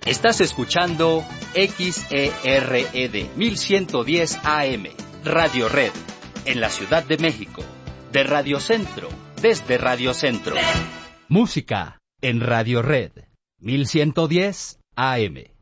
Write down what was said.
Estás escuchando XERED 1110 AM, Radio Red, en la Ciudad de México, de Radio Centro, desde Radio Centro. Música en Radio Red 1110 AM.